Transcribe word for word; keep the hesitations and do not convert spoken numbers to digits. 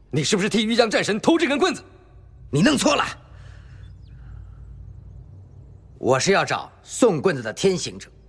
你是不是替玉将战神偷这根棍子？ 你弄错了，我是要找送棍子的天行者。